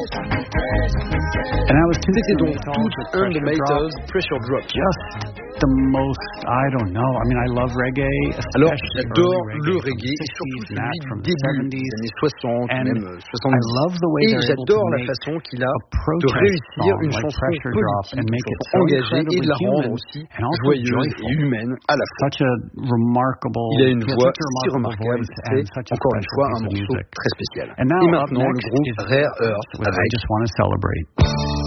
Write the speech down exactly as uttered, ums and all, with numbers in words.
C'était donc tout un de Maytals, Pressure Drop. The most, I don't know. I mean, I love reggae. Alors, j'adore le reggae, et surtout celui du début des années soixante, même soixante-dix. Et j'adore la façon qu'il a de réussir une chanson politique, une chanson engagée, et de la rendre aussi joyeuse et humaine à la fois. Il a une voix si remarquable, c'est encore une fois un morceau très spécial. Et maintenant, le groupe Rare Earth avec